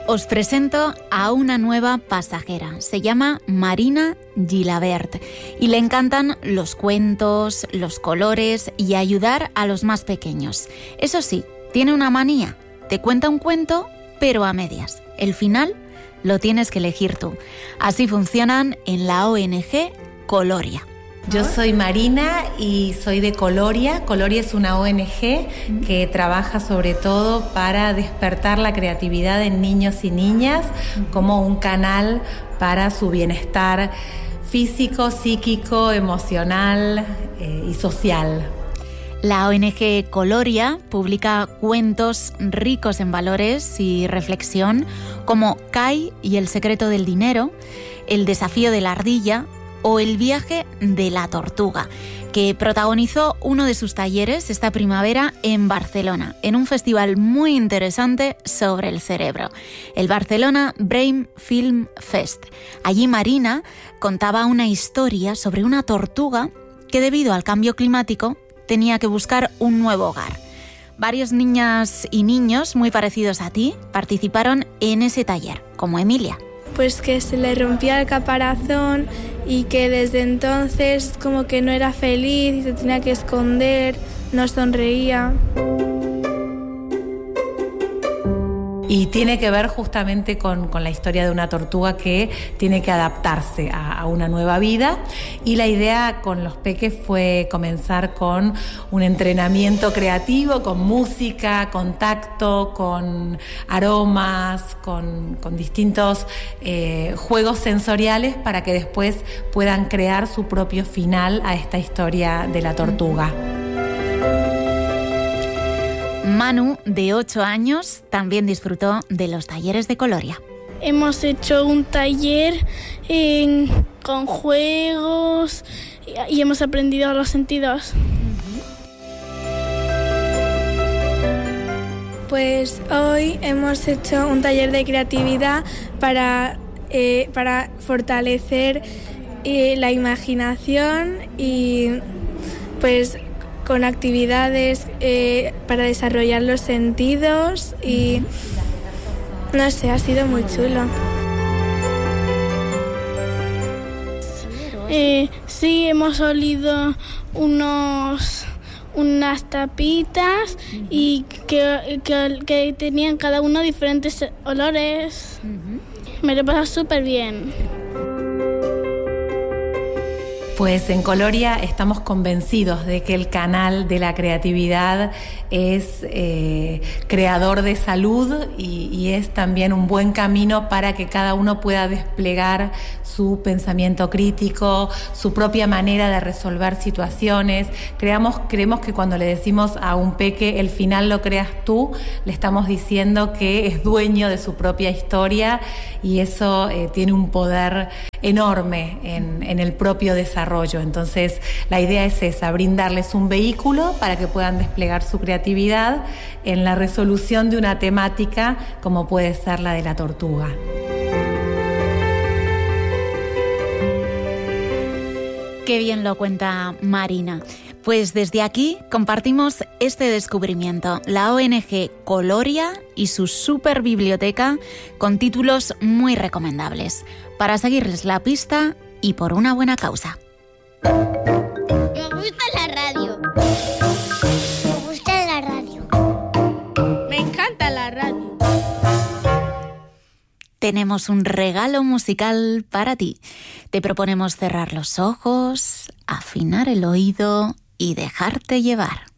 Os presento a una nueva pasajera. Se llama Marina Gilabert y le encantan los cuentos, los colores y ayudar a los más pequeños. Eso sí, tiene una manía. Te cuenta un cuento, pero a medias. El final lo tienes que elegir tú. Así funcionan en la ONG Coloria. Yo soy Marina y soy de Coloria. Coloria es una ONG que trabaja sobre todo para despertar la creatividad en niños y niñas como un canal para su bienestar físico, psíquico, emocional y social. La ONG Coloria publica cuentos ricos en valores y reflexión como Kai y el secreto del dinero, El desafío de la ardilla o El viaje de la tortuga, que protagonizó uno de sus talleres esta primavera en Barcelona, en un festival muy interesante sobre el cerebro, el Barcelona Brain Film Fest. Allí Marina contaba una historia sobre una tortuga que debido al cambio climático tenía que buscar un nuevo hogar. Varios niñas y niños muy parecidos a ti participaron en ese taller, como Emilia. Pues que se le rompía el caparazón y que desde entonces como que no era feliz y se tenía que esconder, no sonreía. Y tiene que ver justamente con la historia de una tortuga que tiene que adaptarse a una nueva vida. Y la idea con los peques fue comenzar con un entrenamiento creativo, con música, con tacto, con aromas, con distintos juegos sensoriales para que después puedan crear su propio final a esta historia de la tortuga. Manu, de 8 años, también disfrutó de los talleres de Coloria. Hemos hecho un taller con juegos y hemos aprendido los sentidos. Pues hoy hemos hecho un taller de creatividad para fortalecer la imaginación y pues con actividades para desarrollar los sentidos y no sé, ha sido muy chulo. Sí, hemos olido unas tapitas y que tenían cada uno diferentes olores. Me lo he pasado súper bien. Pues en Coloria estamos convencidos de que el canal de la creatividad es creador de salud y es también un buen camino para que cada uno pueda desplegar su pensamiento crítico, su propia manera de resolver situaciones. Creemos que cuando le decimos a un peque el final lo creas tú, le estamos diciendo que es dueño de su propia historia y eso tiene un poder enorme en el propio desarrollo. Entonces, la idea es esa, brindarles un vehículo para que puedan desplegar su creatividad en la resolución de una temática como puede ser la de la tortuga. Qué bien lo cuenta Marina. Pues desde aquí compartimos este descubrimiento, la ONG Coloria y su super biblioteca con títulos muy recomendables, para seguirles la pista y por una buena causa. Me gusta la radio. Me gusta la radio. Me encanta la radio. Tenemos un regalo musical para ti. Te proponemos cerrar los ojos, afinar el oído y dejarte llevar.